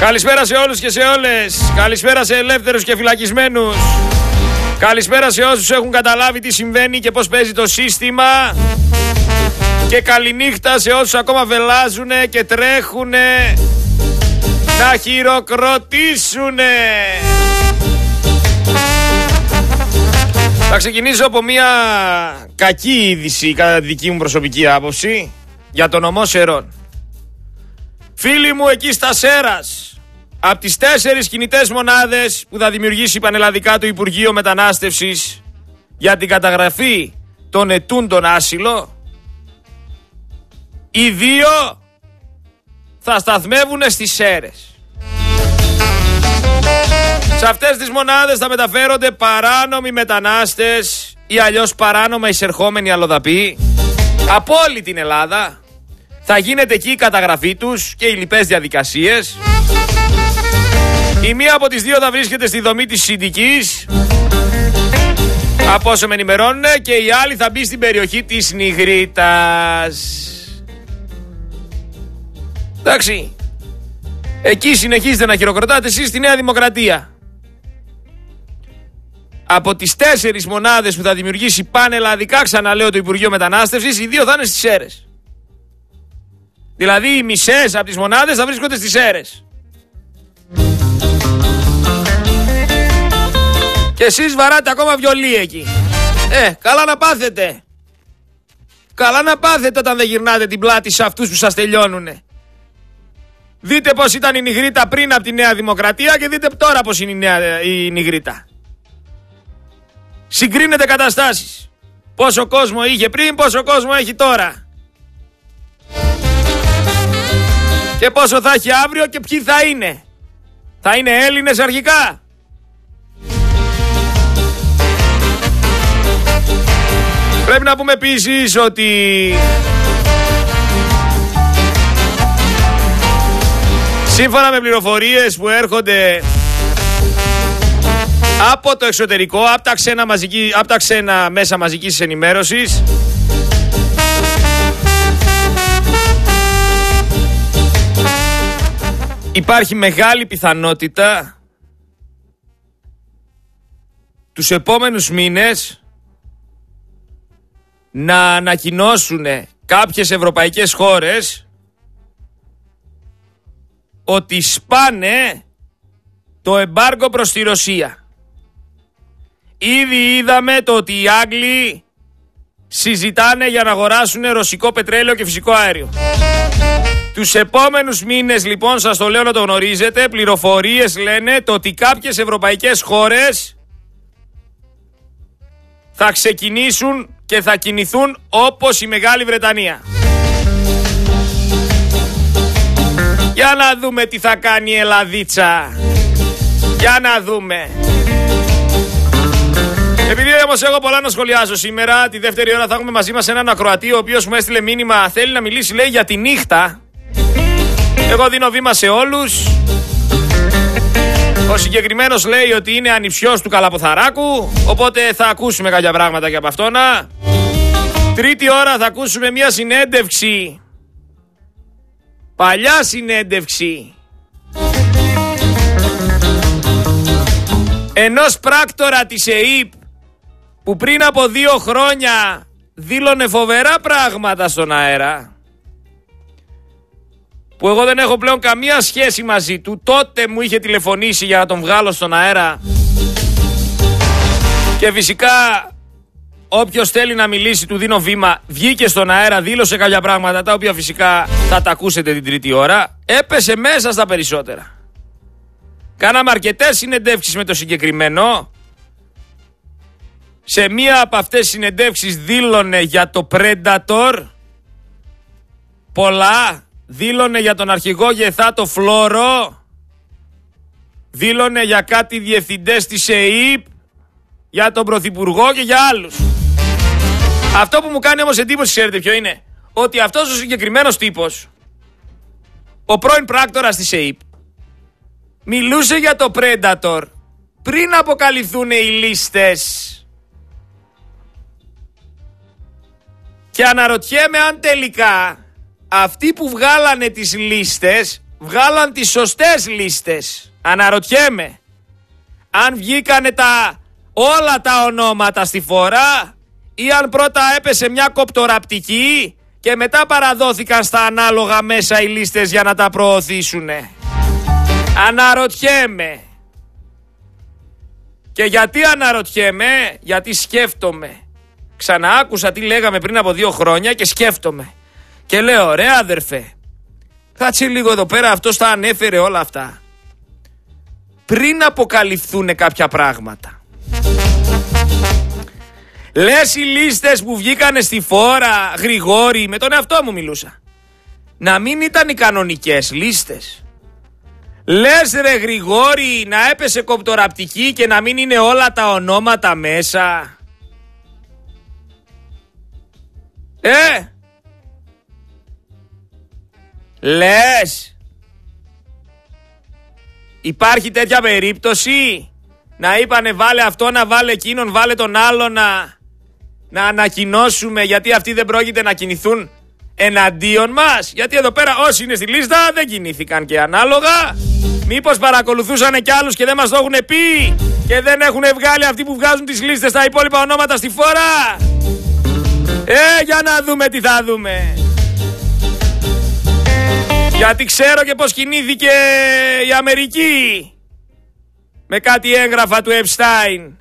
Καλησπέρα σε όλους και σε όλες. Καλησπέρα σε ελεύθερους και φυλακισμένους. Καλησπέρα σε όσους έχουν καταλάβει τι συμβαίνει και πώς παίζει το σύστημα. Και καληνύχτα σε όσους ακόμα βελάζουνε και τρέχουνε να χειροκροτήσουνε. Θα ξεκινήσω από μια κακή είδηση κατά τη δική μου προσωπική άποψη για τον νομό Σερών. Φίλοι μου εκεί στα Σέρας, από τις 4 κινητές μονάδες που θα δημιουργήσει πανελλαδικά το Υπουργείο Μετανάστευσης για την καταγραφή των ετούντων άσυλο, οι 2 θα σταθμεύουν στις Σέρες. Σε αυτές τις μονάδες θα μεταφέρονται παράνομοι μετανάστες ή αλλιώς παράνομα εισερχόμενοι αλλοδαποί από όλη την Ελλάδα. Θα γίνεται εκεί η καταγραφή τους και οι λοιπές διαδικασίες. Η μία από τις 2 θα βρίσκεται στη δομή της Συντικής, από όσο με ενημερώνουν, και η άλλη θα μπει στην περιοχή της Νιγρίτας. Εντάξει, εκεί συνεχίζετε να χειροκροτάτε εσείς στη Νέα Δημοκρατία. Από τις 4 μονάδες που θα δημιουργήσει πανελλαδικά, ξαναλέω, το Υπουργείο Μετανάστευσης, οι 2 θα είναι στις Σέρες. Δηλαδή οι μισές από τις μονάδες θα βρίσκονται στις Σέρες. Και εσείς βαράτε ακόμα βιολί εκεί. Καλά να πάθετε. Καλά να πάθετε όταν δεν γυρνάτε την πλάτη σε αυτούς που σας τελειώνουνε. Δείτε πώς ήταν η Νιγρίτα πριν από τη Νέα Δημοκρατία και δείτε τώρα πώς είναι η Νιγρίτα. Συγκρίνετε καταστάσεις. Πόσο κόσμο είχε πριν, πόσο κόσμο έχει τώρα. Και πόσο θα έχει αύριο και ποιοι θα είναι. Θα είναι Έλληνες αρχικά. Πρέπει να πούμε επίσης ότι σύμφωνα με πληροφορίες που έρχονται από το εξωτερικό, από τα ξένα μέσα μαζικής ενημέρωσης, υπάρχει μεγάλη πιθανότητα τους επόμενους μήνες να ανακοινώσουν κάποιες ευρωπαϊκές χώρες ότι σπάνε το εμπάργκο προς τη Ρωσία. Ήδη είδαμε το ότι οι Άγγλοι συζητάνε για να αγοράσουν ρωσικό πετρέλαιο και φυσικό αέριο. Τους επόμενους μήνες, λοιπόν, σας το λέω να το γνωρίζετε, πληροφορίες λένε το ότι κάποιες ευρωπαϊκές χώρες θα ξεκινήσουν και θα κινηθούν όπως η Μεγάλη Βρετανία. Για να δούμε τι θα κάνει η Ελλαδίτσα. Για να δούμε. Επειδή όμως έχω πολλά να σχολιάσω σήμερα, τη δεύτερη ώρα θα έχουμε μαζί μας έναν ακροατή, ο οποίος μου έστειλε μήνυμα, θέλει να μιλήσει, λέει, για τη νύχτα. Εγώ δίνω βήμα σε όλους. Ο συγκεκριμένος λέει ότι είναι ανιψιός του Καλαποθαράκου, οπότε θα ακούσουμε κάποια πράγματα και από αυτόν. Τρίτη ώρα θα ακούσουμε μια συνέντευξη, παλιά συνέντευξη, ενός πράκτορα της ΕΥΠ που πριν από 2 χρόνια δήλωνε φοβερά πράγματα στον αέρα, που εγώ δεν έχω πλέον καμία σχέση μαζί του. Τότε μου είχε τηλεφωνήσει για να τον βγάλω στον αέρα. Και φυσικά όποιος θέλει να μιλήσει του δίνω βήμα. Βγήκε στον αέρα, δήλωσε κάποια πράγματα τα οποία φυσικά θα τα ακούσετε την τρίτη ώρα. Έπεσε μέσα στα περισσότερα. Κάναμε αρκετές συνεντεύξεις με το συγκεκριμένο. Σε μία από αυτές τις συνεντεύξεις δήλωνε για το Predator πολλά. Δήλωνε για τον αρχηγό Γεθάτο Φλόρο. Δήλωνε για κάτι διευθυντές της ΕΥΠ, για τον Πρωθυπουργό και για άλλους. Αυτό που μου κάνει όμως εντύπωση, ξέρετε ποιο είναι? Ότι αυτός ο συγκεκριμένος τύπος, ο πρώην πράκτορας της ΕΥΠ, μιλούσε για το Predator πριν αποκαλυφθούν οι λίστες. Και αναρωτιέμαι αν τελικά αυτοί που βγάλανε τις λίστες βγάλαν τις σωστές λίστες. Αναρωτιέμαι αν βγήκανε όλα τα ονόματα στη φορά ή αν πρώτα έπεσε μια κοπτοραπτική και μετά παραδόθηκαν στα ανάλογα μέσα οι λίστες για να τα προωθήσουνε. Αναρωτιέμαι. Και γιατί αναρωτιέμαι? Γιατί σκέφτομαι. Ξαναάκουσα τι λέγαμε πριν από 2 χρόνια και σκέφτομαι. Και λέω, ρε αδερφέ, κάτσε λίγο εδώ πέρα, αυτός τα ανέφερε όλα αυτά πριν αποκαλυφθούν κάποια πράγματα. Λες οι λίστες που βγήκανε στη φόρα, Γρηγόρη, με τον εαυτό μου μιλούσα, να μην ήταν οι κανονικές λίστες? Λες ρε Γρηγόρη να έπεσε κοπτοραπτική και να μην είναι όλα τα ονόματα μέσα? Λες υπάρχει τέτοια περίπτωση? Να είπανε βάλε αυτό, να βάλε εκείνον, βάλε τον άλλο, να ανακοινώσουμε, γιατί αυτοί δεν πρόκειται να κινηθούν εναντίον μας? Γιατί εδώ πέρα όσοι είναι στη λίστα δεν κινήθηκαν και ανάλογα. Μήπως παρακολουθούσανε κι άλλους και δεν μας το έχουν πει και δεν έχουν βγάλει αυτοί που βγάζουν τις λίστες τα υπόλοιπα ονόματα στη φόρα? Για να δούμε τι θα δούμε. Γιατί ξέρω και πως κινήθηκε η Αμερική με κάτι έγγραφα του Epstein.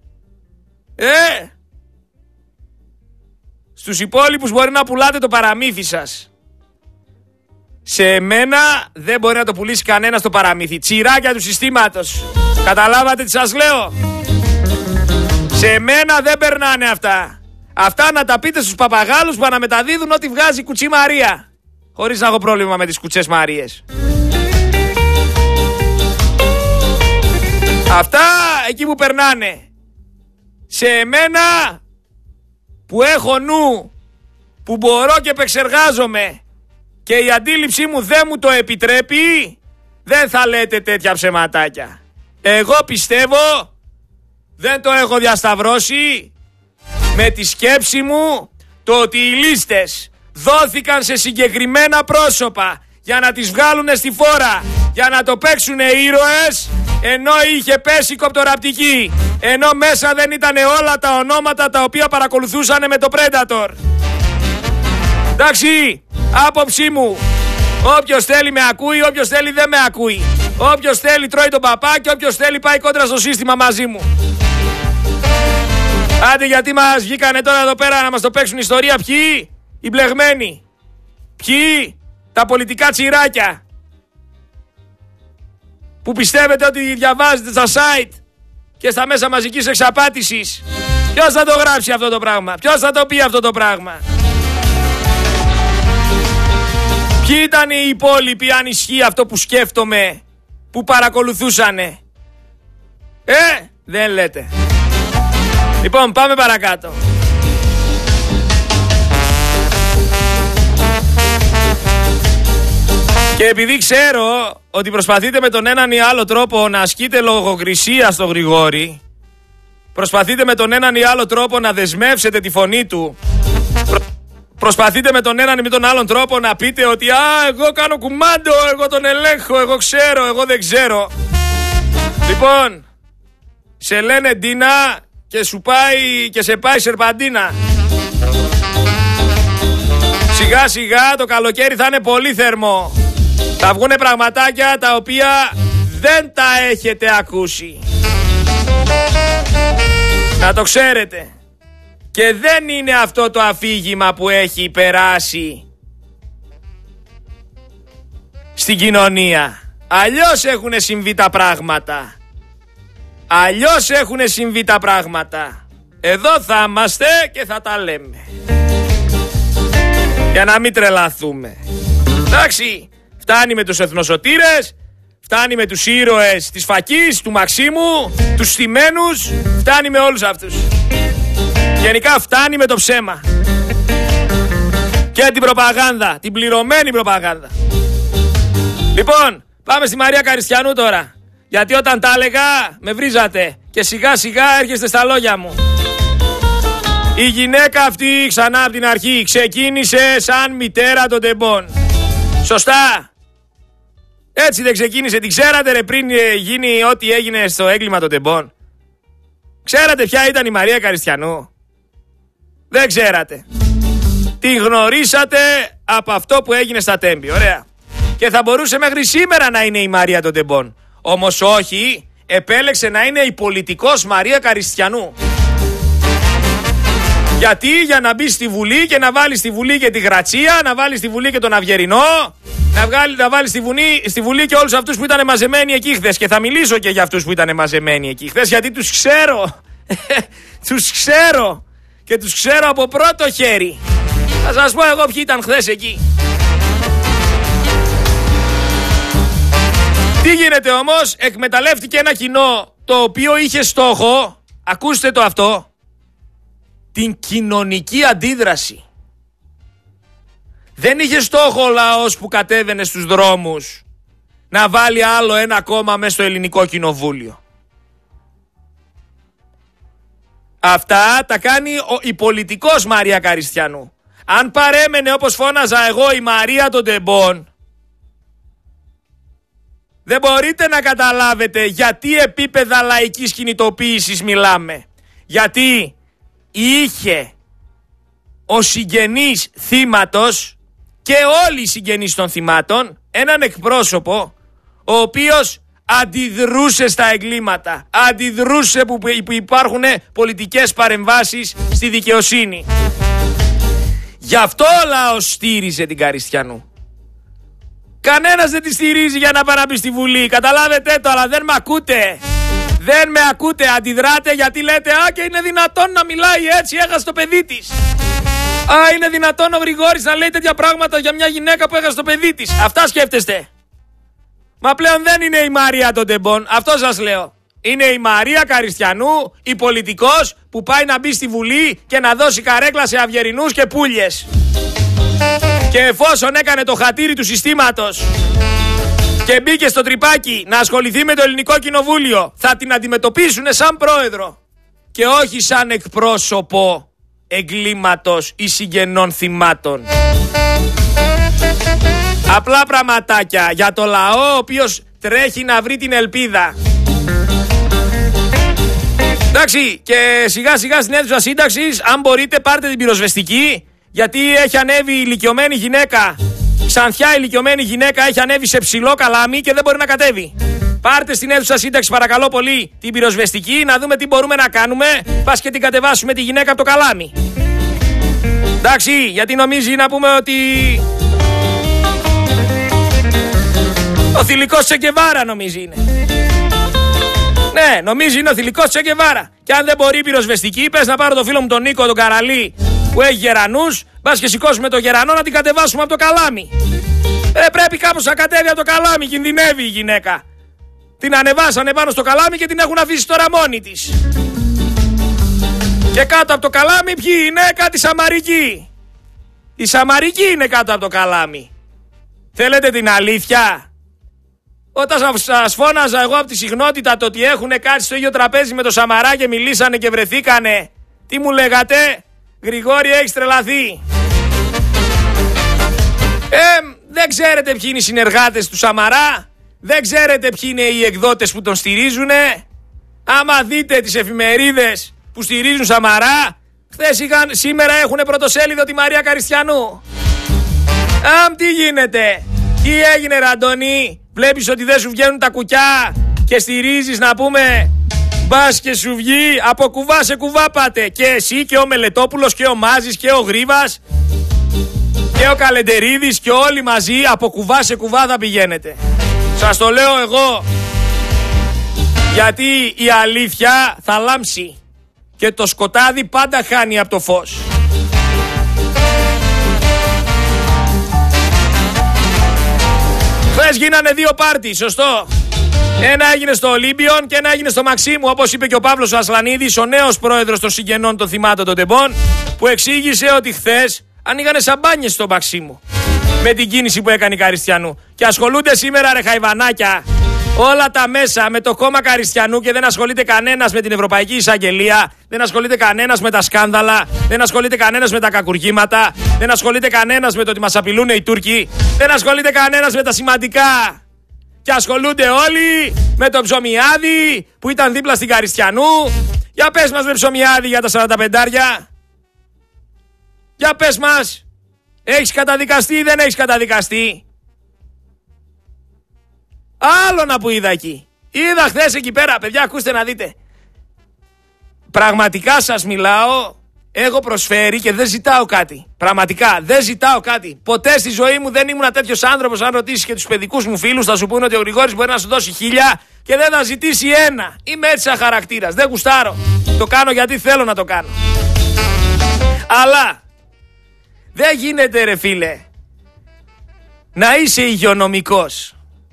Στους υπόλοιπους μπορεί να πουλάτε το παραμύθι σας. Σε μένα δεν μπορεί να το πουλήσει κανένας το παραμύθι. Τσιράκια του συστήματος. Καταλάβατε τι σας λέω? Σε μένα δεν περνάνε αυτά. Αυτά να τα πείτε στους παπαγάλους που αναμεταδίδουν ό,τι βγάζει η Κουτσή Μαρία. Χωρίς να έχω πρόβλημα με τις Κουτσές Μαρίες. Αυτά εκεί που περνάνε. Σε εμένα που έχω νου, που μπορώ και επεξεργάζομαι και η αντίληψή μου δεν μου το επιτρέπει, δεν θα λέτε τέτοια ψεματάκια. Εγώ πιστεύω, δεν το έχω διασταυρώσει, με τη σκέψη μου, το ότι οι λίστες δόθηκαν σε συγκεκριμένα πρόσωπα για να τις βγάλουν στη φόρα, για να το παίξουν ήρωες, ενώ είχε πέσει κοπτοραπτική, ενώ μέσα δεν ήταν όλα τα ονόματα τα οποία παρακολουθούσαν με το Predator. Εντάξει, άποψή μου. Όποιος θέλει με ακούει, όποιος θέλει δεν με ακούει. Όποιος θέλει τρώει τον παπά και όποιος θέλει πάει κόντρα στο σύστημα μαζί μου. Άντε, γιατί μας βγήκανε τώρα εδώ πέρα να μας το παίξουν ιστορία? Ποιοι? Οι μπλεγμένοι. Ποιοι? Τα πολιτικά τσιράκια που πιστεύετε ότι διαβάζετε στα site και στα μέσα μαζικής εξαπάτησης. Ποιος θα το γράψει αυτό το πράγμα? Ποιος θα το πει αυτό το πράγμα? Ποιοι ήταν οι υπόλοιποι, αν ισχύει αυτό που σκέφτομαι, που παρακολουθούσανε? Δεν λέτε. Λοιπόν, πάμε παρακάτω. Και επειδή ξέρω ότι προσπαθείτε με τον έναν ή άλλο τρόπο να ασκείτε λογοκρισία στο Γρηγόρη, προσπαθείτε με τον έναν ή άλλο τρόπο να δεσμεύσετε τη φωνή του, προσπαθείτε με τον έναν ή με τον άλλον τρόπο να πείτε ότι εγώ κάνω κουμάντο, εγώ τον ελέγχω, εγώ ξέρω, εγώ δεν ξέρω. Λοιπόν, σε λένε Ντίνα και σε πάει σερπαντίνα. Σιγά σιγά το καλοκαίρι θα είναι πολύ θερμό. Θα βγουνε πραγματάκια τα οποία δεν τα έχετε ακούσει. Να το ξέρετε. Και δεν είναι αυτό το αφήγημα που έχει περάσει στην κοινωνία. Αλλιώς έχουν συμβεί τα πράγματα. Αλλιώς έχουν συμβεί τα πράγματα. Εδώ θα είμαστε και θα τα λέμε. Για να μην τρελαθούμε. Εντάξει, φτάνει με τους εθνοσωτήρες, φτάνει με τους ήρωες της Φακής, του Μαξίμου, τους στημένους, φτάνει με όλους αυτούς. Γενικά φτάνει με το ψέμα. Και την προπαγάνδα, την πληρωμένη προπαγάνδα. Λοιπόν, πάμε στη Μαρία Καριστιανού τώρα. Γιατί όταν τα έλεγα με βρίζατε και σιγά σιγά έρχεστε στα λόγια μου. Η γυναίκα αυτή ξανά από την αρχή ξεκίνησε σαν μητέρα των τεμπών. Σωστά. Έτσι δεν ξεκίνησε. Τι ξέρατε ρε πριν γίνει ό,τι έγινε στο έγκλημα των τεμπών? Ξέρατε ποια ήταν η Μαρία Καριστιανού? Δεν ξέρατε. Την γνωρίσατε από αυτό που έγινε στα Τέμπη. Ωραία. Και θα μπορούσε μέχρι σήμερα να είναι η Μαρία των τεμπών. Όμως όχι, επέλεξε να είναι η πολιτικός Μαρία Καριστιανού. Γιατί? Για να μπει στη Βουλή και να βάλει στη Βουλή και τη Γρατσία, να βάλει στη Βουλή και τον Αυγερινό, να βάλει στη Βουλή και όλους αυτούς που ήταν μαζεμένοι εκεί χθες. Και θα μιλήσω και για αυτούς που ήταν μαζεμένοι εκεί χθες, γιατί τους ξέρω. Τους ξέρω. Και τους ξέρω από πρώτο χέρι. Θα σας πω εγώ ποιοι ήταν χθες εκεί. Τι γίνεται όμως? Εκμεταλλεύτηκε ένα κοινό το οποίο είχε στόχο, ακούστε το αυτό, την κοινωνική αντίδραση. Δεν είχε στόχο ο λαός που κατέβαινε στους δρόμους να βάλει άλλο ένα κόμμα μέσα στο ελληνικό κοινοβούλιο. Αυτά τα κάνει η πολιτικός Μαρία Καριστιανού. Αν παρέμενε όπως φώναζα εγώ η Μαρία των τεμπών, δεν μπορείτε να καταλάβετε γιατί επίπεδα λαϊκής κινητοποίησης μιλάμε. Γιατί είχε ο συγγενής θύματος και όλοι οι συγγενείς των θυμάτων έναν εκπρόσωπο ο οποίος αντιδρούσε στα εγκλήματα, αντιδρούσε που υπάρχουν πολιτικές παρεμβάσεις στη δικαιοσύνη. Γι' αυτό ο λαός στήριζε την Καριστιανού. Κανένας δεν τη στηρίζει για να πάει να μπει στη Βουλή. Καταλάβετε το, αλλά δεν με ακούτε. Δεν με ακούτε. Αντιδράτε γιατί λέτε «Α, και είναι δυνατόν να μιλάει έτσι, έχασε το παιδί της». «Α, είναι δυνατόν ο Γρηγόρης να λέει τέτοια πράγματα για μια γυναίκα που έχασε το παιδί της». Αυτά σκέφτεστε. Μα πλέον δεν είναι η Μαρία των τεμπών. Αυτό σας λέω. Είναι η Μαρία Καριστιανού, η πολιτικός που πάει να μπει στη Βουλή και να δώσει καρέκλα σε αυγερινούς και πουλιες. Και εφόσον έκανε το χατήρι του συστήματος και μπήκε στο τρυπάκι να ασχοληθεί με το ελληνικό κοινοβούλιο, θα την αντιμετωπίσουν σαν πρόεδρο και όχι σαν εκπρόσωπο εγκλήματος ή συγγενών θυμάτων. Απλά πραγματάκια για το λαό ο οποίος τρέχει να βρει την ελπίδα. Εντάξει, και σιγά σιγά στην αίθουσα σύνταξης, αν μπορείτε πάρτε την πυροσβεστική, γιατί έχει ανέβει η ηλικιωμένη γυναίκα, ξανθιά ηλικιωμένη γυναίκα έχει ανέβει σε ψηλό καλάμι και δεν μπορεί να κατέβει. Πάρτε στην αίθουσα σύνταξη παρακαλώ πολύ την πυροσβεστική, να δούμε τι μπορούμε να κάνουμε, πας και την κατεβάσουμε τη γυναίκα από το καλάμι. Εντάξει, γιατί νομίζει να πούμε ότι ο θηλυκός Τσεκεβάρα νομίζει είναι. Ναι, νομίζει είναι ο θηλυκός Τσεκεβάρα. Και αν δεν μπορεί η πυροσβεστική, πες να πάρω το φίλο μου τον Νίκο τον Καραλή που έχει γερανούς, πας και σηκώσουμε το γερανό να την κατεβάσουμε από το καλάμι. Πρέπει κάπως να κατέβει από το καλάμι, κινδυνεύει η γυναίκα. Την ανεβάσανε πάνω στο καλάμι και την έχουν αφήσει τώρα μόνη της. Και κάτω από το καλάμι ποιοι είναι? Κάτι Σαμαρικοί. Οι Σαμαρικοί είναι κάτω από το καλάμι. Θέλετε την αλήθεια? Όταν σας φώναζα εγώ από τη συχνότητα το ότι έχουν κάτσει στο ίδιο τραπέζι με το Σαμαρά και μιλήσανε και βρεθήκανε, τι μου λέγατε? Γρηγόρη, έχεις τρελαθεί. Δεν ξέρετε ποιοι είναι οι συνεργάτες του Σαμαρά, δεν ξέρετε ποιοι είναι οι εκδότες που τον στηρίζουνε. Άμα δείτε τις εφημερίδες που στηρίζουν Σαμαρά, σήμερα έχουν πρωτοσέλιδο τη Μαρία Καριστιανού. Τι γίνεται? Τι έγινε Ραντώνη? Βλέπεις ότι δεν σου βγαίνουν τα κουκιά και στηρίζεις να πούμε μπας και σου βγει? Από κουβά σε κουβά πάτε. Και εσύ και ο Μελετόπουλος και ο Μάζης και ο Γρίβας και ο Καλεντερίδης και όλοι μαζί από κουβά σε κουβά θα πηγαίνετε. Σας το λέω εγώ, γιατί η αλήθεια θα λάμψει και το σκοτάδι πάντα χάνει από το φως. Χθες γίνανε δύο πάρτι, σωστό. Ένα έγινε στο Ολύμπιον και ένα έγινε στο Μαξίμου, όπως είπε και ο Παύλος Ασλανίδης, ο νέος πρόεδρος των συγγενών των θυμάτων των τεμπών, που εξήγησε ότι χθες ανοίγανε σαμπάνιες στο Μαξίμου με την κίνηση που έκανε η Καριστιανού. Και ασχολούνται σήμερα ρε χαϊβανάκια όλα τα μέσα με το κόμμα Καριστιανού και δεν ασχολείται κανένας με την Ευρωπαϊκή Εισαγγελία, δεν ασχολείται κανένας με τα σκάνδαλα, δεν ασχολείται κανένας με τα κακουργήματα, δεν ασχολείται κανένας με το ότι μας απειλούν οι Τούρκοι, δεν ασχολείται κανένας με τα σημαντικά. και ασχολούνται όλοι με τον Ψωμιάδη που ήταν δίπλα στην Καριστιανού. Για πες μας, Ψωμιάδη, για τα 45. Για πες μας, έχεις καταδικαστεί ή δεν έχεις καταδικαστεί? Άλλο να που είδα εκεί. Είδα χθες εκεί πέρα, παιδιά, ακούστε να δείτε. Πραγματικά σας μιλάω, έχω προσφέρει και δεν ζητάω κάτι. Πραγματικά δεν ζητάω κάτι. Ποτέ στη ζωή μου δεν ήμουν τέτοιος άνθρωπος. Αν ρωτήσεις και τους παιδικούς μου φίλους, θα σου πούνε ότι ο Γρηγόρης μπορεί να σου δώσει 1000 και δεν θα ζητήσει 1. Είμαι έτσι σαν χαρακτήρας. Δεν γουστάρω. Το κάνω γιατί θέλω να το κάνω. Αλλά δεν γίνεται, ρε φίλε, να είσαι υγειονομικός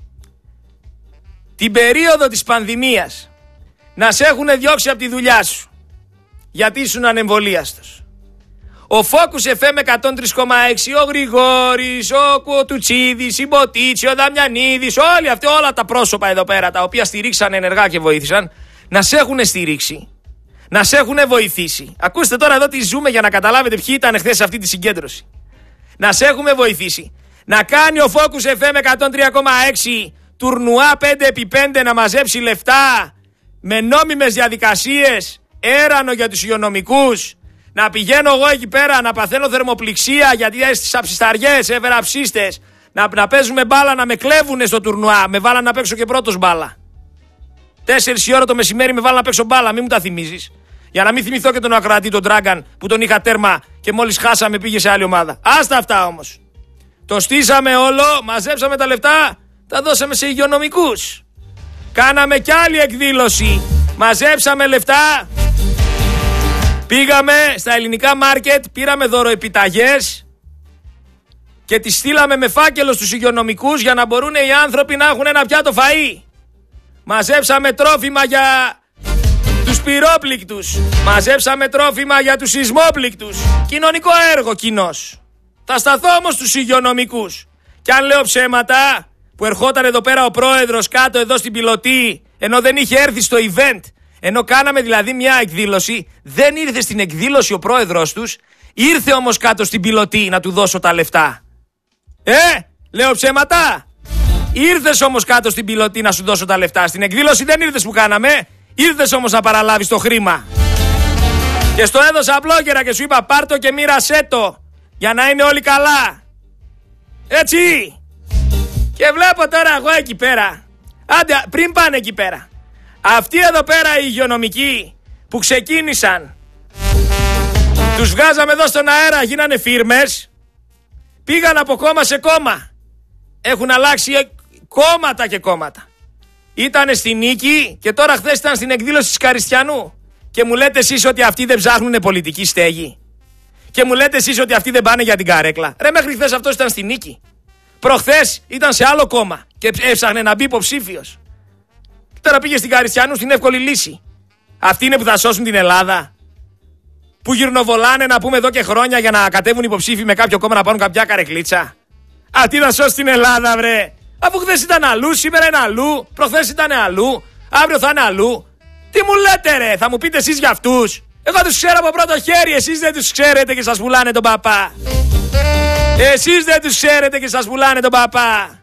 την περίοδο της πανδημίας, να σε έχουν διώξει από τη δουλειά σου γιατί ήσουν ανεμβολίαστος. Ο Focus FM 103,6, ο Γρηγόρης, ο Κουτουτσίδης, η Μποτίτσι, ο Δαμιανίδης, όλοι αυτοί, όλα τα πρόσωπα εδώ πέρα τα οποία στηρίξαν ενεργά και βοήθησαν, να σε έχουν στηρίξει, να σε έχουν βοηθήσει. Ακούστε τώρα εδώ τι ζούμε για να καταλάβετε ποιοι ήταν χθες σε αυτή τη συγκέντρωση. Να σε έχουμε βοηθήσει. Να κάνει ο Focus FM 103,6 τουρνουά 5x5 να μαζέψει λεφτά με νόμιμες διαδικασίες, έρανο για τους υγειονομικούς. Να πηγαίνω εγώ εκεί πέρα να παθαίνω θερμοπληξία γιατί έστησα ψισταριές, έφερα ψίστες. Να παίζουμε μπάλα, να με κλέβουνε στο τουρνουά. Με βάλαν να παίξω και πρώτος μπάλα. 4 η ώρα το μεσημέρι με βάλαν να παίξω μπάλα, μην μου τα θυμίζεις. Για να μην θυμηθώ και τον ακροατή, τον Dragon, που τον είχα τέρμα και μόλις χάσαμε πήγε σε άλλη ομάδα. Άστα αυτά όμως. Το στήσαμε όλο, μαζέψαμε τα λεφτά, τα δώσαμε σε υγειονομικούς. Κάναμε κι άλλη εκδήλωση. Μαζέψαμε λεφτά. Πήγαμε στα ελληνικά μάρκετ, πήραμε δωροεπιταγές και τις στείλαμε με φάκελο στους υγειονομικούς για να μπορούν οι άνθρωποι να έχουν ένα πιάτο φαΐ. Μαζέψαμε τρόφιμα για τους πυρόπληκτους. Μαζέψαμε τρόφιμα για τους σεισμόπληκτους. Κοινωνικό έργο κοινός. Θα σταθώ όμως στους υγειονομικούς. Και αν λέω ψέματα, που ερχόταν εδώ πέρα ο πρόεδρος κάτω εδώ στην πιλωτή, ενώ δεν είχε έρθει στο event, ενώ κάναμε δηλαδή μια εκδήλωση, δεν ήρθε στην εκδήλωση ο πρόεδρος τους, ήρθε όμως κάτω στην πιλωτή να του δώσω τα λεφτά. Λέω ψέματα? Ήρθες όμως κάτω στην πιλωτή να σου δώσω τα λεφτά. Στην εκδήλωση δεν ήρθες που κάναμε, ήρθες όμως να παραλάβεις το χρήμα. Και στο έδωσα απλόκαιρα και σου είπα πάρ' και μοίρασέ το, για να είναι όλοι καλά. Έτσι. Και βλέπω τώρα εγώ εκεί πέρα, άντε πριν πάνε εκεί πέρα, αυτοί εδώ πέρα οι υγειονομικοί που ξεκίνησαν, τους βγάζαμε εδώ στον αέρα, γίνανε φίρμες, πήγαν από κόμμα σε κόμμα. Έχουν αλλάξει κόμματα και κόμματα. Ήτανε στη Νίκη και τώρα χθες ήταν στην εκδήλωση της Καριστιανού. Και μου λέτε εσείς ότι αυτοί δεν ψάχνουν πολιτική στέγη. Και μου λέτε εσείς ότι αυτοί δεν πάνε για την καρέκλα. Ρε, μέχρι χθες αυτός ήταν στη Νίκη. Προχθές ήταν σε άλλο κόμμα και έψαχνε να μπει υποψήφιος. Τώρα πήγε στην Καριστιανού στην εύκολη λύση. Αυτοί είναι που θα σώσουν την Ελλάδα. Που γυρνοβολάνε να πούμε εδώ και χρόνια για να κατέβουν υποψήφοι με κάποιο κόμμα να πάρουν κάποια καρεκλίτσα. Αυτοί θα σώσουν την Ελλάδα, βρε. Αφού χθες ήταν αλλού, σήμερα είναι αλλού, προχθές ήταν αλλού, αύριο θα είναι αλλού. Τι μου λέτε, ρε, θα μου πείτε εσείς για αυτούς? Εγώ τους ξέρω από πρώτο χέρι, εσείς δεν τους ξέρετε και σας πουλάνε τον παπά. Εσείς δεν τους ξέρετε και σας πουλάνε τον παπά.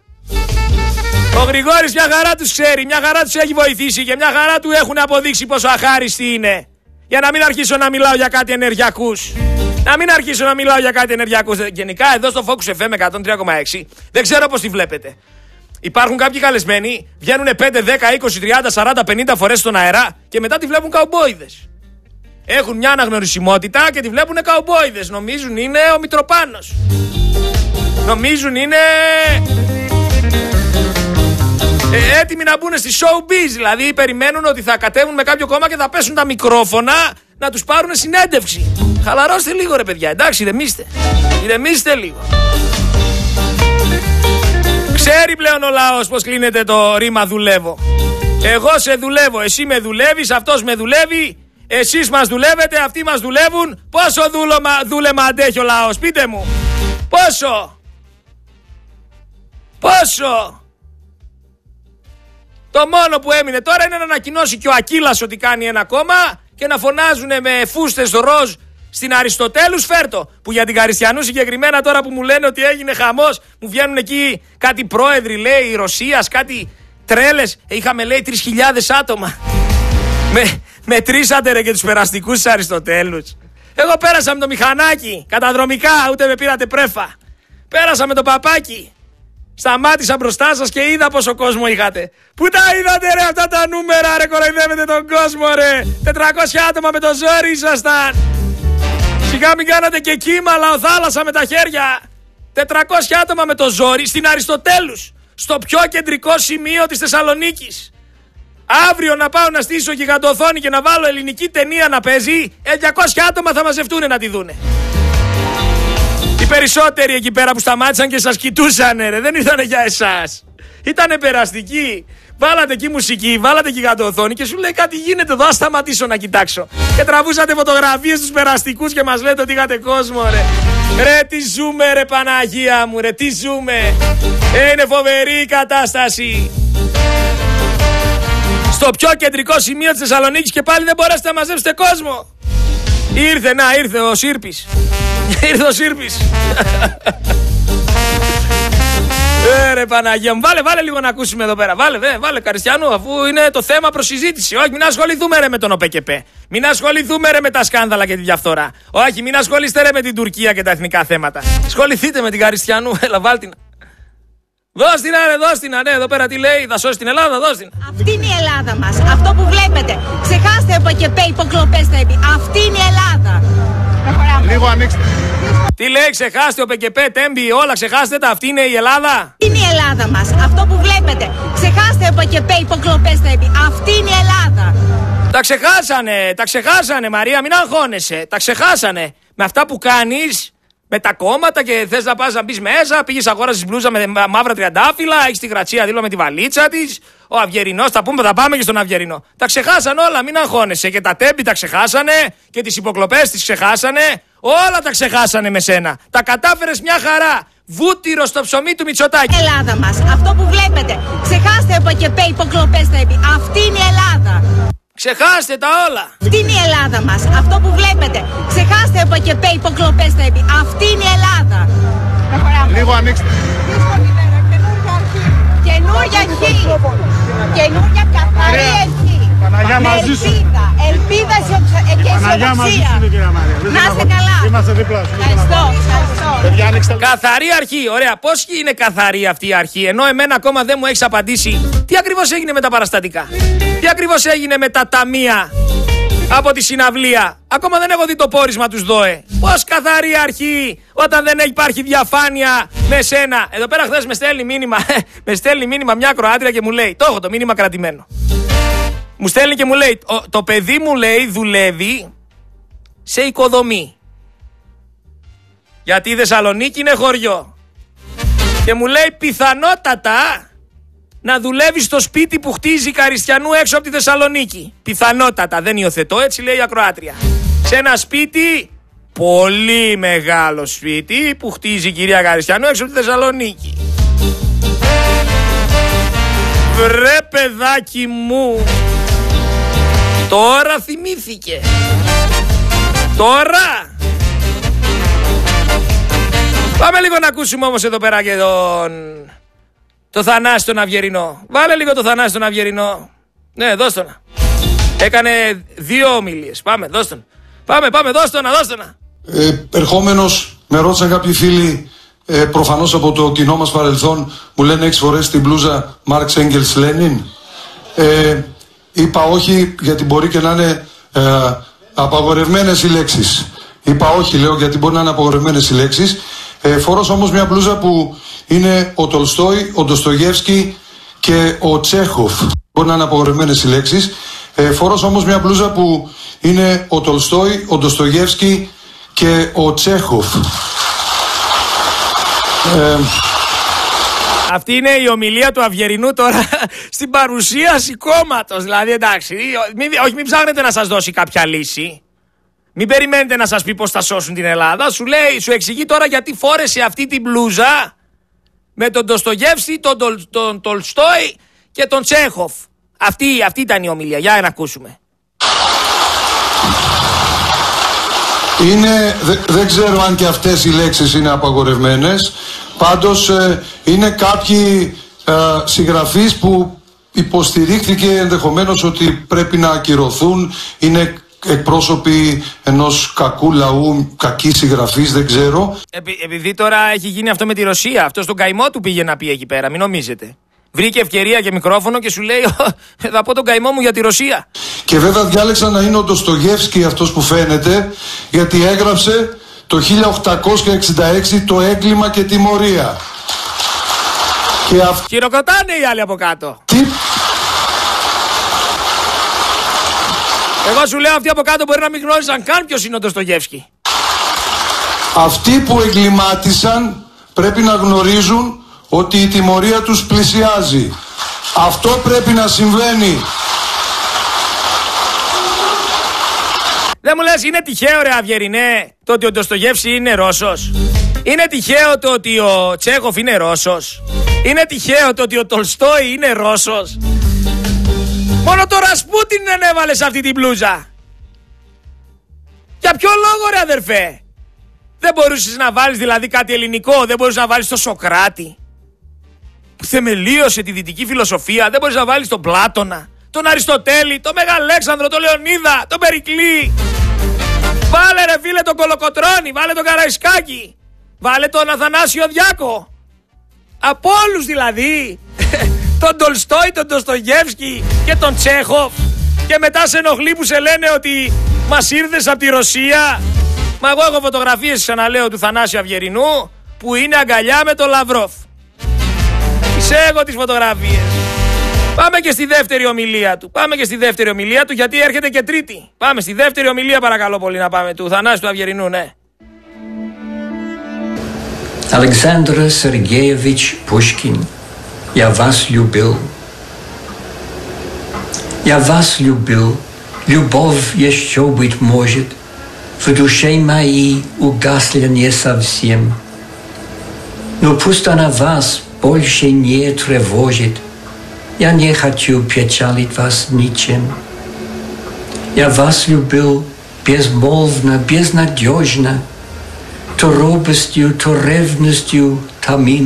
Ο Γρηγόρης μια χαρά τους ξέρει, μια χαρά τους έχει βοηθήσει και μια χαρά του έχουν αποδείξει πόσο αχάριστοι είναι. Για να μην αρχίσω να μιλάω για κάτι ενεργειακούς. Να μην αρχίσω να μιλάω για κάτι ενεργειακούς. Γενικά εδώ στο Focus FM 103,6 δεν ξέρω πώς τη βλέπετε. Υπάρχουν κάποιοι καλεσμένοι, βγαίνουν 5, 10, 20, 30, 40, 50 φορές στον αέρα και μετά τη βλέπουν καουμπόιδες. Έχουν μια αναγνωρισιμότητα και τη βλέπουν καουμπόιδες. Νομίζουν είναι ο Μητροπάνος. Νομίζουν είναι έτοιμοι να μπουν στη showbiz. Δηλαδή περιμένουν ότι θα κατέβουν με κάποιο κόμμα και θα πέσουν τα μικρόφωνα να τους πάρουν συνέντευξη. Χαλαρώστε λίγο, ρε παιδιά, εντάξει, ηρεμήστε λίγο. Ξέρει πλέον ο λαός πως κλείνεται το ρήμα δουλεύω. Εγώ σε δουλεύω, εσύ με δουλεύεις, αυτός με δουλεύει, εσείς μας δουλεύετε, αυτοί μας δουλεύουν. Πόσο δούλεμα αντέχει ο λαός, πείτε μου. Πόσο. Το μόνο που έμεινε τώρα είναι να ανακοινώσει και ο Ακύλας ότι κάνει ένα κόμμα και να φωνάζουν με φούστες ροζ στην Αριστοτέλους φέρτο. Που για την Καριστιανού συγκεκριμένα τώρα που μου λένε ότι έγινε χαμός, μου βγαίνουν εκεί κάτι πρόεδροι, λέει, Ρωσίας, κάτι Τρέλες. Είχαμε λέει 3.000 άτομα. Μετρήσατε ρε και τους περαστικούς της Αριστοτέλους. Εγώ πέρασα με το μηχανάκι, καταδρομικά, ούτε με πήρατε πρέφα. Πέρασα με το παπάκι. Σταμάτησα μπροστά σας και είδα πόσο κόσμο είχατε. Πού τα είδατε ρε αυτά τα νούμερα ρε, κοροϊδεύετε τον κόσμο ρε. 400 άτομα με το ζόρι ήσασταν. Σιγά μην κάνατε και κύμα λαοθάλασσα με τα χέρια. 400 άτομα με το ζόρι στην Αριστοτέλους, στο πιο κεντρικό σημείο της Θεσσαλονίκης. Αύριο να πάω να στήσω γιγαντοθόνη και να βάλω ελληνική ταινία να παίζει, 200 άτομα θα μαζευτούν να τη δούνε. Οι περισσότεροι εκεί πέρα που σταμάτησαν και σας κοιτούσανε ρε, δεν ήτανε για εσάς. Ήτανε περαστικοί. Βάλατε εκεί μουσική, βάλατε γιγαντοθόνη και σου λέει κάτι γίνεται εδώ, ας σταματήσω να κοιτάξω. Και τραβούσατε φωτογραφίες στους περαστικούς και μας λέτε ότι είχατε κόσμο ρε. Ρε τι ζούμε ρε Παναγία μου ρε, τι ζούμε. Είναι φοβερή η κατάσταση. Στο πιο κεντρικό σημείο της Θεσσαλονίκης και πάλι δεν μπορέσετε να μαζέψετε κόσμο. Ήρθε ο Σύρπης. Ήρθε ο Σύρπης. Ρε Παναγία μου, βάλε λίγο να ακούσουμε εδώ πέρα. Βάλε Καριστιανού, αφού είναι το θέμα προς συζήτηση. Όχι, μην ασχοληθούμε ρε με τον ΟΠΕΚΕΠΕ. Μην ασχοληθούμε ρε με τα σκάνδαλα και τη διαφθορά. Όχι, μην ασχολείστε ρε με την Τουρκία και τα εθνικά θέματα. Ασχοληθείτε με την Καριστιανού, έλα βάλτε. Δώσ' την, ναι, εδώ πέρα τι λέει, θα σώσει την Ελλάδα, δώσ' την. Αυτή είναι η Ελλάδα μας, αυτό που βλέπετε. Ξεχάστε ΟΠΕΚΕΠΕ, υποκλοπές τέμπη. Αυτή είναι η Ελλάδα. Λίγο ανοίξτε. Τι λέει, ξεχάστε ΟΠΕΚΕΠΕ, τέμπη, όλα ξεχάστε τα, αυτή είναι η Ελλάδα. Αυτή είναι η Ελλάδα μας, αυτό που βλέπετε. Ξεχάστε ΟΠΕΚΕΠΕ, υποκλοπές τέμπη. Αυτή είναι η Ελλάδα. Τα ξεχάσανε Μαρία, μην αγχώνεσαι, τα ξεχάσανε. Με αυτά που κάνεις, με τα κόμματα και θες να πας να μπεις μέσα, πήγες αγόρασες μπλούζα με μαύρα τριαντάφυλλα, έχεις τη Γρατσία δίπλα με τη βαλίτσα της, ο Αυγερινός, θα πάμε και στον Αυγερινό. Τα ξεχάσανε όλα, μην αγχώνεσαι. Και τα τέμπη τα ξεχάσανε και τις υποκλοπές τις ξεχάσανε, όλα τα ξεχάσανε με σένα. Τα κατάφερες μια χαρά. Βούτυρο στο ψωμί του Μητσοτάκη. Ελλάδα μας, αυτό που βλέπετε. Ξεχάστε ΟΠΕΚΕΠΕ, υποκλοπές τέμπη. Αυτή είναι η Ελλάδα. Ξεχάστε τα όλα. Αυτή είναι η Ελλάδα μας, αυτό που βλέπετε. Ξεχάστε ΟΠΕΚΕΠΕ, υποκλοπές τέμπη. Αυτή είναι η Ελλάδα. Λίγο ανοίξτε. Καινούρια αρχή. Καινούρια καθαρή αρχή. Παναγιά μαζί σου. Ελπίδα και Παναγιά μαζί αισιοδοξία. σου κυρία Μαρία. Να είστε καλά. Είμαστε δίπλα σου. Ευχαριστώ. Καθαρή αρχή, ωραία. Πώς είναι καθαρή αυτή η αρχή, ενώ εμένα ακόμα δεν μου έχεις απαντήσει τι ακριβώς έγινε με τα παραστατικά, τι ακριβώς έγινε με τα ταμεία από τη συναυλία. Ακόμα δεν έχω δει το πόρισμα τους ΔΟΕ. Πώς καθαρή αρχή όταν δεν υπάρχει διαφάνεια με σένα. Εδώ πέρα χθες με στέλνει μήνυμα μια Κροάτρια και μου λέει, το έχω το μήνυμα κρατημένο. Μου στέλνει και μου λέει, το παιδί μου λέει δουλεύει σε οικοδομή. Γιατί η Θεσσαλονίκη είναι χωριό. Και μου λέει πιθανότατα να δουλεύει στο σπίτι που χτίζει Καριστιανού έξω από τη Θεσσαλονίκη. Πιθανότατα, δεν υιοθετώ, έτσι λέει η ακροάτρια. Σε ένα σπίτι, πολύ μεγάλο σπίτι που χτίζει η κυρία Καριστιανού έξω από τη Θεσσαλονίκη. Βρε παιδάκι μου, τώρα θυμήθηκε. Τώρα. Πάμε λίγο να ακούσουμε όμως εδώ πέρα και το Θανάση τον Αυγερινό. Βάλε λίγο το Θανάση τον Αυγερινό. Ναι, δώσ' το να. Έκανε 2 ομιλίες. Πάμε, δώσ' τον. Πάμε, δώσ' το να. Ερχόμενος, με ρώτησαν κάποιοι φίλοι, προφανώς από το κοινό μας παρελθόν, μου λένε έχεις φορέσει την μπλούζα Μάρξ Έγγελς Λένιν. Είπα όχι, γιατί μπορεί και να είναι απαγορευμένες οι λέξεις. Είπα όχι, λέω, γιατί μπορεί να είναι απαγορευμένες οι λέξεις. Φορώ όμως μια μπλούζα που είναι ο Τολστόι, ο Ντοστογεύσκι και ο Τσέχοφ. Μπορεί να είναι απαγορευμένες οι λέξεις. Φορώ όμως μια μπλούζα που είναι ο Τολστόι, ο Ντοστογεύσκι και ο Τσέχοφ. Αυτή είναι η ομιλία του Αυγερινού τώρα στην παρουσίαση κόμματος. Δηλαδή, εντάξει, μην ψάχνετε να σας δώσει κάποια λύση. Μην περιμένετε να σας πει πώς θα σώσουν την Ελλάδα. Σου εξηγεί τώρα γιατί φόρεσε αυτή την μπλούζα με τον Ντοστογεύσκι, τον Τολστόι και τον Τσέχοφ. Αυτή ήταν η ομιλία. Για να ακούσουμε. Δεν ξέρω αν και αυτές οι λέξεις είναι απαγορευμένες. Πάντως είναι κάποιοι συγγραφείς που υποστηρίχθηκε ενδεχομένως ότι πρέπει να ακυρωθούν, είναι εκπρόσωποι ενός κακού λαού, κακής συγγραφής, δεν ξέρω. Επειδή τώρα έχει γίνει αυτό με τη Ρωσία, αυτό στον καημό του πήγε να πει εκεί πέρα, μην νομίζετε. Βρήκε ευκαιρία και μικρόφωνο και σου λέει θα πω τον καημό μου για τη Ρωσία. Και βέβαια διάλεξα να είναι ο Ντοστογεύσκι αυτός που φαίνεται, γιατί έγραψε το 1866 το έγκλημα και τιμωρία. Χειροκροτάνε οι άλλοι από κάτω. Εγώ σου λέω αυτοί από κάτω μπορεί να μην γνώριζαν καν ποιος είναι ο Ντοστογεύσκι. Αυτοί που εγκλημάτισαν πρέπει να γνωρίζουν ότι η τιμωρία τους πλησιάζει. Αυτό πρέπει να συμβαίνει. Δεν μου λες, είναι τυχαίο ρε Αυγερινέ το ότι ο Ντοστογεύσκι είναι Ρώσος? Είναι τυχαίο το ότι ο Τσέχοφ είναι Ρώσος? Είναι τυχαίο το ότι ο Τολστόι είναι Ρώσος? Μόνο το Ρασπούτιν δεν έβαλε σε αυτή την μπλούζα. Για ποιο λόγο ρε αδερφέ? Δεν μπορούσες να βάλεις δηλαδή κάτι ελληνικό? Δεν μπορούσες να βάλεις τον Σοκράτη που θεμελίωσε τη δυτική φιλοσοφία? Δεν μπορείς να βάλεις τον Πλάτωνα, τον Αριστοτέλη, τον Μεγαλέξανδρο, τον Λεωνίδα, τον Περικλή? Βάλε ρε φίλε τον Κολοκοτρώνη, βάλε τον Καραϊσκάκη, βάλε τον Αθανάσιο Διάκο. Από όλους δηλαδή. Τον Τολστόι, τον Ντοστογεύσκι και τον Τσέχοφ. Και μετά σε ενοχλεί που σε λένε ότι μας ήρθες από τη Ρωσία. Μα εγώ έχω φωτογραφίες, ξαναλέω, του Θανάσιου Αυγερινού που είναι αγκαλιά με τον Λαυρόφ. Τις έχω τις φωτογραφίες. Πάμε και στη δεύτερη ομιλία του. Πάμε και στη δεύτερη ομιλία του, γιατί έρχεται και τρίτη. Πάμε στη δεύτερη ομιλία, παρακαλώ πολύ, να πάμε, του Θανάσιου του Αυγερινού, ναι. Александр Сергеевич Пушкин, я вас любил. Я вас любил. Любовь еще, быть может, в душе моей угасла не совсем. Но пусть она вас больше не тревожит. Я не хочу печалить вас ничем. Я вас любил безмолвно, безнадежно, то робостью, то ревностью томим.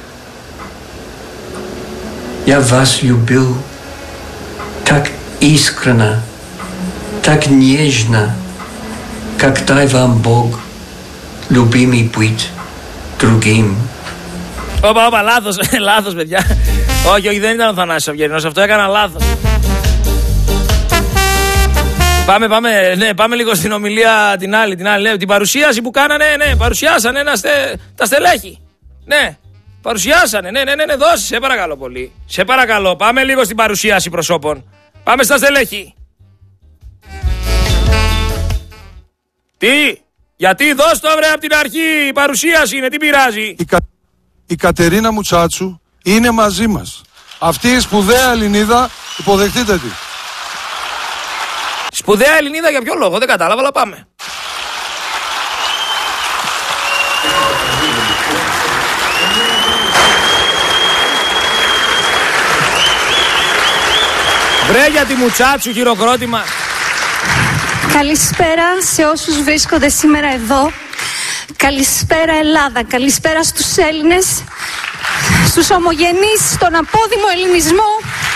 Я вас любил так искренно, так нежно, как дай вам Бог, любимый быть другим. Όπα, λάθος παιδιά. Όχι, δεν ήταν ο Θανάσης Αυγερινός, αυτό έκανα λάθος. Πάμε λίγο στην ομιλία την άλλη, ναι, την παρουσίαση που κάνανε, ναι, παρουσιάσανε τα στελέχη. Ναι, παρουσιάσανε, ναι, δώσε, σε παρακαλώ πολύ. Σε παρακαλώ, πάμε λίγο στην παρουσίαση προσώπων. Πάμε στα στελέχη. Τι, γιατί δώσ' το βρε από την αρχή, η παρουσίαση είναι, τι πειράζει. Η Κατερίνα Μουτσάτσου είναι μαζί μας. Αυτή η σπουδαία Ελληνίδα, υποδεχτείτε τη. Σπουδαία Ελληνίδα για ποιο λόγο, δεν κατάλαβα, αλλά πάμε. Βρε για τη Μουτσάτσου χειροκρότημα. Καλησπέρα σε όσους βρίσκονται σήμερα εδώ. Καλησπέρα Ελλάδα, καλησπέρα στους Έλληνες, στους ομογενείς, στον απόδημο ελληνισμό,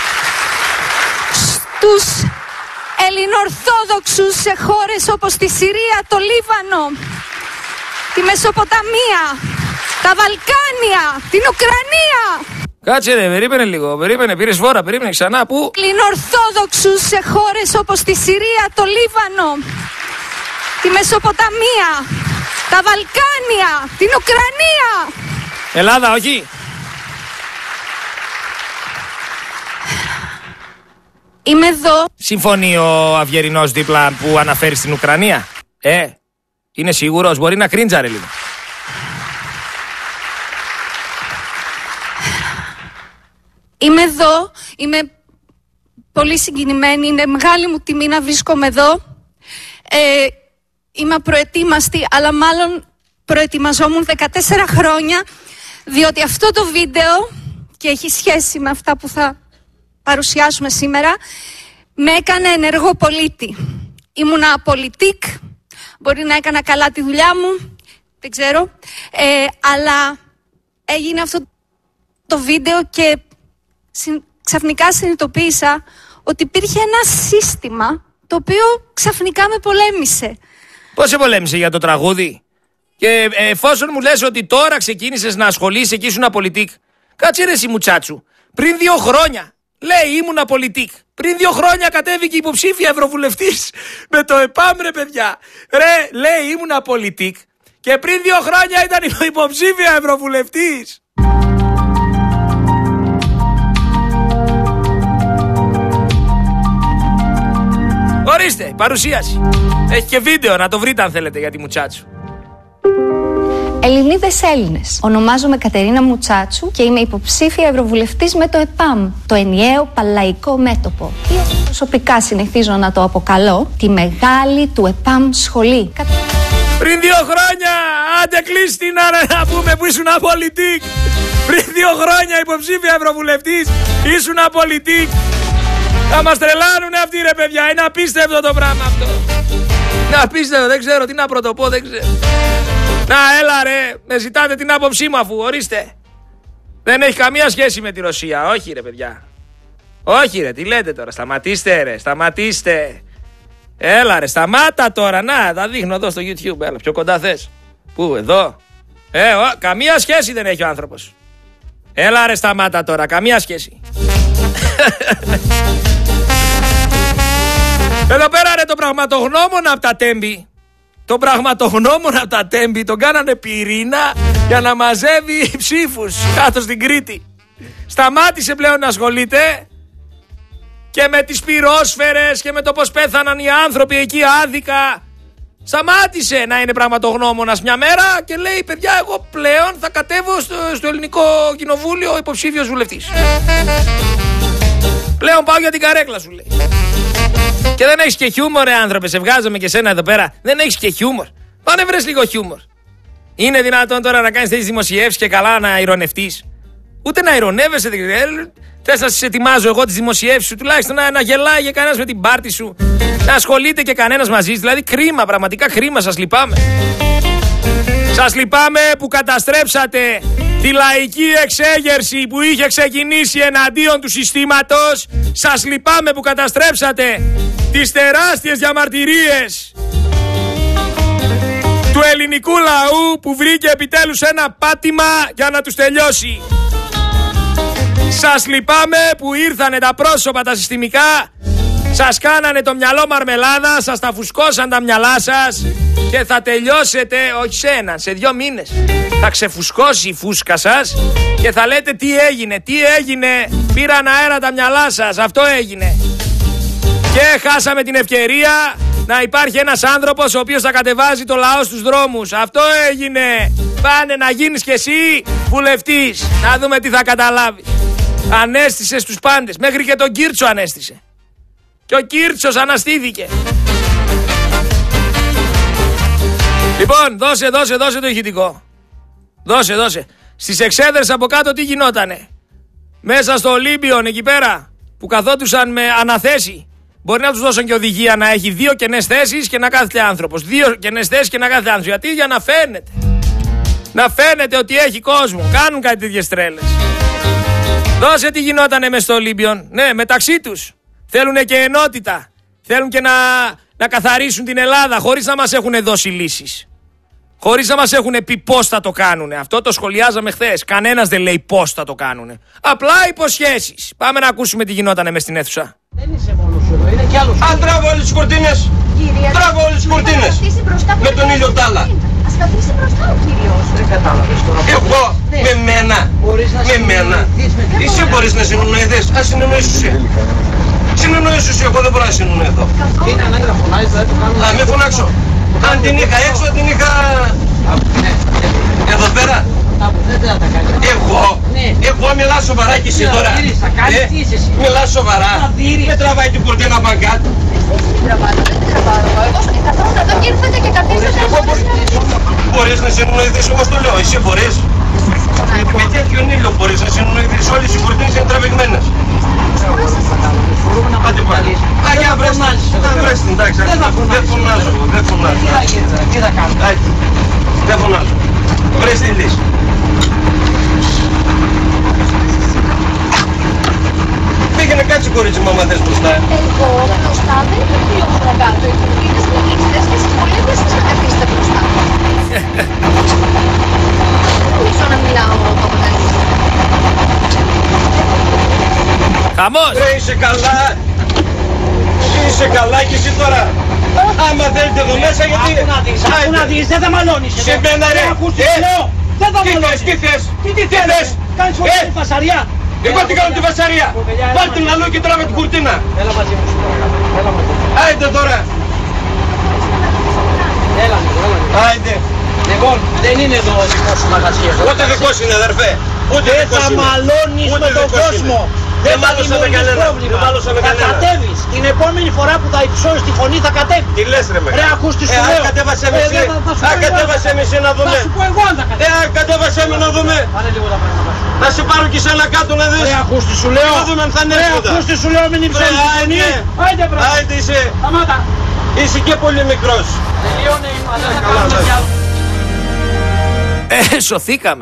στους ελληνοορθόδοξους σε χώρες όπως τη Συρία, το Λίβανο, τη Μεσοποταμία, τα Βαλκάνια, την Ουκρανία. Κάτσε ρε, περίμενε λίγο, πήρες φόρα, περίμενε ξανά, πού? Ελληνοορθόδοξους σε χώρες όπως τη Συρία, το Λίβανο, τη Μεσοποταμία, τα Βαλκάνια, την Ουκρανία. Ελλάδα, όχι. Είμαι εδώ. Συμφωνεί ο Αυγερινός δίπλα που αναφέρει στην Ουκρανία? Είναι σίγουρος, μπορεί να κρίντζαρε λίγο. Είμαι εδώ, είμαι πολύ συγκινημένη, είναι μεγάλη μου τιμή να βρίσκομαι εδώ. Είμαι απροετοίμαστη, αλλά μάλλον προετοιμαζόμουν 14 χρόνια, διότι αυτό το βίντεο, και έχει σχέση με αυτά που θα παρουσιάσουμε σήμερα, με έκανε ενεργό πολίτη. Ήμουνα απολυτικ, μπορεί να έκανα καλά τη δουλειά μου, δεν ξέρω, αλλά έγινε αυτό το βίντεο και ξαφνικά συνειδητοποίησα ότι υπήρχε ένα σύστημα το οποίο ξαφνικά με πολέμησε. Πώς σε πολέμησε, για το τραγούδι? Και εφόσον μου λες ότι τώρα ξεκίνησες να ασχολείσαι και ήσουν πολιτικ, κάτσε ρε εσύ μουτσάτσου. Πριν 2 χρόνια, λέει, ήμουνα πολιτικ. Πριν 2 χρόνια κατέβηκε υποψήφια ευρωβουλευτής με το ΕΠΑΜ, ρε παιδιά. Ρε, λέει, ήμουνα πολιτικ. Και πριν 2 χρόνια ήταν υποψήφια ευρωβουλευτής. Ορίστε, παρουσίαση. Έχει και βίντεο, να το βρείτε αν θέλετε, για τη μουτσάτσου. Ελληνίδες Έλληνες. Ονομάζομαι Κατερίνα Μουτσάτσου και είμαι υποψήφια ευρωβουλευτής με το ΕΠΑΜ, το ενιαίο Παλαϊκό Μέτωπο. Ή προσωπικά συνηθίζω να το αποκαλώ τη μεγάλη του ΕΠΑΜ σχολή. Πριν 2 χρόνια, άντε κλείστη να πούμε που ήσουν απολυτικ. Πριν 2 χρόνια υποψήφια ευρωβουλευτής, ήσουν απολυτικ. Θα μας τρελάνουνε αυτοί, ρε παιδιά, είναι απίστευτο το πράγμα αυτό. Είναι απίστευτο, δεν ξέρω τι να πρωτοπώ, δεν ξέρω. Να, έλα ρε, με ζητάτε την άποψή μου αφού, ορίστε. Δεν έχει καμία σχέση με τη Ρωσία, όχι ρε παιδιά. Όχι ρε, τι λέτε τώρα, σταματήστε ρε, σταματήστε. Έλα ρε, σταμάτα τώρα, να, τα δείχνω εδώ στο YouTube, έλα, πιο κοντά θες. Πού, εδώ. Καμία σχέση δεν έχει ο άνθρωπος. Έλα ρε, σταμάτα τώρα, καμία σχέση. Εδώ πέρα ρε, το πραγματογνώμονα από τα Τέμπη. Τον πραγματογνώμονα από τα Τέμπη τον κάνανε πυρήνα για να μαζεύει ψήφους κάτω στην Κρήτη. Σταμάτησε πλέον να ασχολείται και με τις πυρόσφαιρες και με το πως πέθαναν οι άνθρωποι εκεί άδικα. Σταμάτησε να είναι πραγματογνώμονας μια μέρα και λέει, παιδιά, εγώ πλέον θα κατέβω στο Ελληνικό Κοινοβούλιο υποψήφιος βουλευτής. Πλέον πάω για την καρέκλα, σου λέει. Και δεν έχεις και χιούμορ, ρε άνθρωπε, σε βγάζομαι και σένα εδώ πέρα. Δεν έχεις και χιούμορ. Πάνε βρες λίγο χιούμορ. Είναι δυνατόν τώρα να κάνεις τέτοιες δημοσιεύσεις και καλά να ειρωνευτείς? Ούτε να ειρωνεύεσαι, δεν ξέρω. Θες να σε ετοιμάζω εγώ τις δημοσιεύσεις σου, τουλάχιστον να γελάει και κανένας με την πάρτη σου. Να ασχολείται και κανένας μαζί σου. Δηλαδή κρίμα, πραγματικά κρίμα, σας λυπάμαι. Σας λυπάμαι που καταστρέψατε τη λαϊκή εξέγερση που είχε ξεκινήσει εναντίον του συστήματος. Σας λυπάμαι που καταστρέψατε τις τεράστιες διαμαρτυρίες του ελληνικού λαού που βρήκε επιτέλους ένα πάτημα για να τους τελειώσει. Σας λυπάμαι που ήρθανε τα πρόσωπα τα συστημικά, σας κάνανε το μυαλό μαρμελάδα, σας τα φουσκώσαν τα μυαλά σας και θα τελειώσετε, όχι σε έναν, σε 2 μήνες. Θα ξεφουσκώσει η φούσκα σας και θα λέτε τι έγινε, πήραν αέρα τα μυαλά σας, αυτό έγινε. Και χάσαμε την ευκαιρία να υπάρχει ένας άνθρωπος ο οποίος θα κατεβάζει το λαό στους δρόμους. Αυτό έγινε. Πάνε να γίνεις κι εσύ βουλευτής, να δούμε τι θα καταλάβεις. Ανέστησε στους πάντες, μέχρι και τον Κίρτσο ανέστησε. Και ο Κίρτσος αναστήθηκε. Λοιπόν, δώσε το ηχητικό. Δώσε. Στις εξέδρες από κάτω τι γινότανε? Μέσα στο Ολύμπιον εκεί πέρα που καθόντουσαν με αναθέση. Μπορεί να τους δώσουν και οδηγία να έχει 2 κενές θέσεις και να κάθεται άνθρωπος. 2 κενές θέσεις και να κάθεται άνθρωπος. Γιατί? Για να φαίνεται. Να φαίνεται ότι έχει κόσμο. Κάνουν κάτι τέτοιες τρέλες. Δώσε τι γινότανε μες στο Ολύμπιον. Ναι, μεταξύ τους. Θέλουν και ενότητα. Θέλουν και να καθαρίσουν την Ελλάδα χωρίς να μας έχουν δώσει λύσεις. Χωρίς να μας έχουν πει πώς θα το κάνουνε. Αυτό το σχολιάζαμε χθες. Κανένας δεν λέει πώς θα το κάνουνε. Απλά υποσχέσεις. Πάμε να ακούσουμε τι γινότανε μες στην αίθουσα. Δεν είσαι μόνος σου εδώ, είναι κι άλλος. Αν τράβω όλες τις κουρτίνες. Τράβω όλες τις κουρτίνες. Με τον ήλιο τάλα. Ας καθίσει μπροστά ο κύριος. Δεν κατάλαβες τώρα. Εγώ, με μένα. Με μένα. Εσύ μπορείς να συνεννοηθείς. Ας συνεννοήσεις εσύ. Συνεννοήσεις εσύ, εγώ δεν μπορώ να συνεννοηθώ. Είναι ανάγκη να φωνάζεις, δεν το κάνω. Α, με φωνάξω. Αν την είχα έξω, την είχα... Εδώ πέρα. Εγώ μιλάω σοβαρά κι εσύ τώρα. Μιλάω σοβαρά. Με τραβάει την κουρτίνα παγκάτω. Μπορείς να συνεννοηθείς, όπως το λέω, εσύ μπορείς. Με τέτοιον ήλιο μπορείς να συνεννοηθείς, όλες οι κουρτίνες είναι τραβηγμένες. Άντε πάλι. Αγιά βρες την, εντάξει, δεν φωνάζω. Τι θα κάνω. Δεν φωνάζω. Βρες τη λύση. Πήγαινε κάτσε κορίτσι μου άμα θες μπροστά. Εγώ μπροστά δεν θα πληρώσω κάτω. Οι τουρκίδες λογίστες και στις πολίτες σας θα καθίσετε μπροστά. Δεν νομίζω να μιλάω παπαγαλίστες. Χαμός! Ρε είσαι καλά. Είσαι καλά και εσύ τώρα. Άμα θέλετε εδώ μέσα γιατί... Άκου να δεις, δεν θα μαλώνεις. Συμπένα ρε. Δεν θα μαλώνεις. Τι θες. Τι θες. Κάνεις φορά τη φασαριά. Εγώ τι κάνω τη βασαρία. Πάρ' την αλλού και τράβε την κουρτίνα. Έλα μαζί μου. Άιντε τώρα. Έλα. Άιντε. Λοιπόν, δεν είναι εδώ ο δικός σου μαγαζί. Ούτε δικός είναι αδερφέ. Ούτε Δεν δικός θα είναι. μαλώνεις με τον κόσμο. Δεν μάλωσα με κανένα. Δεν μάλωσα με Θα κανένα. κατέβεις. Την επόμενη φορά που θα υψώσεις τη φωνή θα κατέβεις. Τι λες ρε με. Ρε ακούς τι σου λέω. Κατέβασε με εσύ. Κατέβασε με εσύ να Θα δούμε. σου πω εγώ αν θα κατέβεις. Κατέβασε με να δούμε. Πάνε λίγο τα πράγματα. Να σε πάρω και σένα κάτω να δεις. Ρε ακούς τι σου λέω. Να δούμε αν θα Ρε ανέβει ακούς τι σου λέω, μην υψώσεις τη φωνή. Άιντε βρε. Άιντε είσαι. Σταμάτα. Είσαι και πολύ μικρός. Τελείωνε η μαλάκα. Θα κάνουμε κι άλλο. Σωθήκαμε.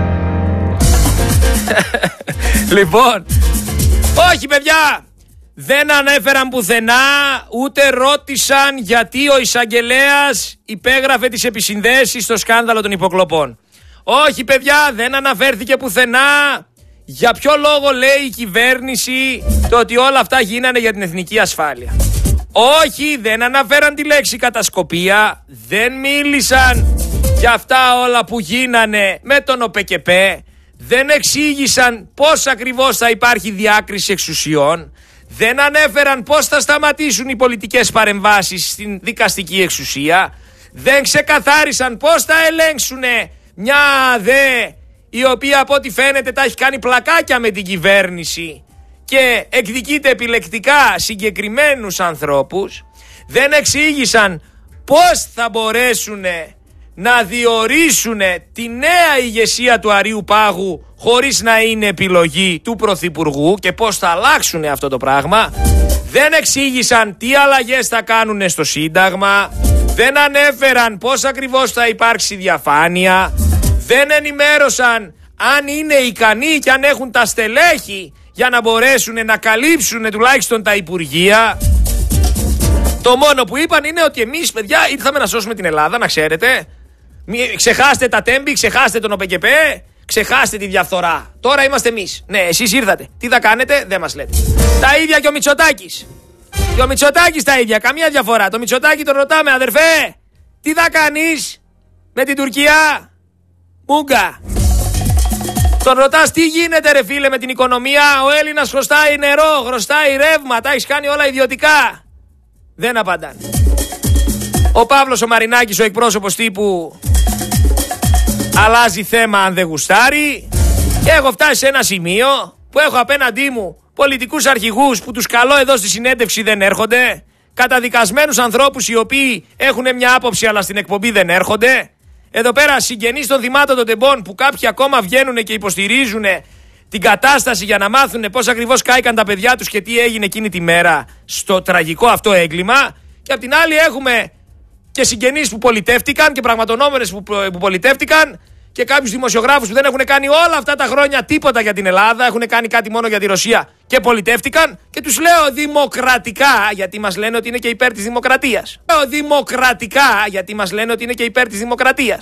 Λοιπόν, όχι παιδιά, δεν ανέφεραν πουθενά, ούτε ρώτησαν γιατί ο εισαγγελέας υπέγραφε τις επισυνδέσεις στο σκάνδαλο των υποκλοπών. Όχι παιδιά, δεν αναφέρθηκε πουθενά για ποιο λόγο λέει η κυβέρνηση το ότι όλα αυτά γίνανε για την εθνική ασφάλεια. Όχι, δεν αναφέραν τη λέξη κατασκοπία, δεν μίλησαν για αυτά όλα που γίνανε με τον ΟΠΕΚΕΠΕ, δεν εξήγησαν πώς ακριβώς θα υπάρχει διάκριση εξουσιών, δεν ανέφεραν πώς θα σταματήσουν οι πολιτικές παρεμβάσεις στην δικαστική εξουσία, δεν ξεκαθάρισαν πώς θα ελέγξουν μια ΑΔΕ η οποία από ό,τι φαίνεται τα έχει κάνει πλακάκια με την κυβέρνηση και εκδικείται επιλεκτικά συγκεκριμένους ανθρώπους, δεν εξήγησαν πώς θα μπορέσουν να διορίσουν τη νέα ηγεσία του Αρείου Πάγου χωρίς να είναι επιλογή του Πρωθυπουργού και πώς θα αλλάξουν αυτό το πράγμα. Δεν εξήγησαν τι αλλαγές θα κάνουν στο Σύνταγμα, δεν ανέφεραν πώς ακριβώς θα υπάρξει διαφάνεια, δεν ενημέρωσαν αν είναι ικανοί και αν έχουν τα στελέχη για να μπορέσουν να καλύψουν τουλάχιστον τα υπουργεία. Το μόνο που είπαν είναι ότι εμείς παιδιά ήρθαμε να σώσουμε την Ελλάδα, να ξέρετε. Ξεχάστε τα τέμπη, ξεχάστε τον ΟΠΕΚΕΠΕ, ξεχάστε τη διαφθορά. Τώρα είμαστε εμείς. Ναι, εσείς ήρθατε. Τι θα κάνετε, δεν μας λέτε. Τα ίδια και ο Μητσοτάκης. Και ο Μητσοτάκης τα ίδια, καμία διαφορά. Το Μητσοτάκη τον ρωτάμε, αδερφέ, τι θα κάνεις με την Τουρκία, Μούγκα. Τον ρωτάς τι γίνεται ρε φίλε με την οικονομία, ο Έλληνας χρωστάει νερό, χρωστάει ρεύμα, τα έχεις κάνει όλα ιδιωτικά. Δεν απαντάνε. Ο Παύλος ο Μαρινάκης, ο εκπρόσωπος τύπου, αλλάζει θέμα αν δεν γουστάρει. Και έχω φτάσει σε ένα σημείο που έχω απέναντί μου πολιτικούς αρχηγούς που τους καλώ εδώ στη συνέντευξη δεν έρχονται, καταδικασμένους ανθρώπους οι οποίοι έχουν μια άποψη αλλά στην εκπομπή δεν έρχονται. Εδώ πέρα συγγενείς των θυμάτων των τεμπών που κάποιοι ακόμα βγαίνουν και υποστηρίζουν την κατάσταση για να μάθουν πώς ακριβώς κάηκαν τα παιδιά τους και τι έγινε εκείνη τη μέρα στο τραγικό αυτό έγκλημα. Και απ' την άλλη έχουμε και συγγενείς που πολιτεύτηκαν και πραγματονόμενες που πολιτεύτηκαν και κάποιους δημοσιογράφους που δεν έχουν κάνει όλα αυτά τα χρόνια τίποτα για την Ελλάδα, έχουν κάνει κάτι μόνο για τη Ρωσία και πολιτεύτηκαν. Και τους λέω δημοκρατικά, γιατί μας λένε ότι είναι και υπέρ της δημοκρατίας. Δημοκρατικά, γιατί μας λένε ότι είναι και υπέρ της δημοκρατίας.